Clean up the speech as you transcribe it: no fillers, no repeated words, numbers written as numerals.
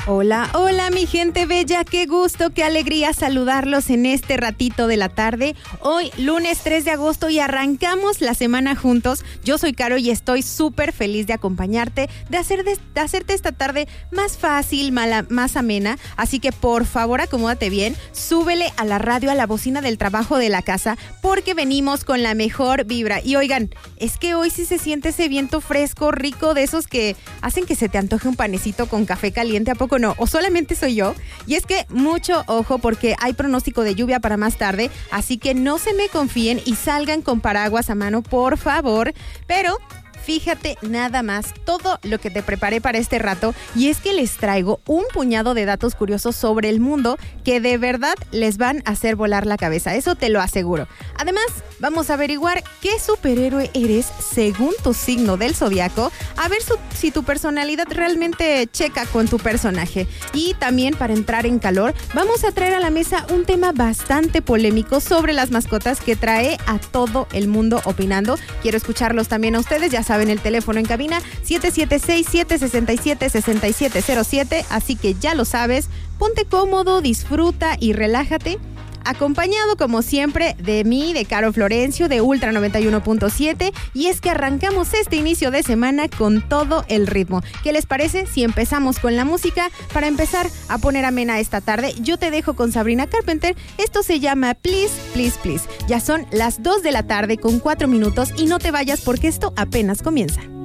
Hola, hola mi gente bella, qué gusto, qué alegría saludarlos en este ratito de la tarde. Hoy lunes 3 de agosto y arrancamos la semana juntos. Yo soy Caro y estoy súper feliz de acompañarte, de hacerte esta tarde más fácil, más amena. Así que por favor acomódate bien, súbele a la radio, a la bocina del trabajo de la casa, porque venimos con la mejor vibra. Y oigan, es que hoy sí se siente ese viento fresco, rico, de esos que hacen que se te antoje un panecito con café caliente, ¿a poco no? ¿O solamente soy yo? Y es que mucho ojo porque hay pronóstico de lluvia para más tarde, así que no se me confíen y salgan con paraguas a mano, por favor. Pero fíjate nada más todo lo que te preparé para este rato, y es que les traigo un puñado de datos curiosos sobre el mundo que de verdad les van a hacer volar la cabeza, eso te lo aseguro. Además, vamos a averiguar qué superhéroe eres según tu signo del zodiaco, a ver si tu personalidad realmente checa con tu personaje. Y también, para entrar en calor, vamos a traer a la mesa un tema bastante polémico sobre las mascotas que trae a todo el mundo opinando. Quiero escucharlos también a ustedes, ya saben, el teléfono en cabina 776-767-6707, así que ya lo sabes, ponte cómodo, disfruta y relájate, acompañado como siempre de mí, de Caro Florencio, de Ultra 91.7, y es que arrancamos este inicio de semana con todo el ritmo. ¿Qué les parece si empezamos con la música para empezar a poner amena esta tarde? Yo te dejo con Sabrina Carpenter, esto se llama Please, Please, Please. Ya son las 2 de la tarde con 4 minutos y no te vayas porque esto apenas comienza.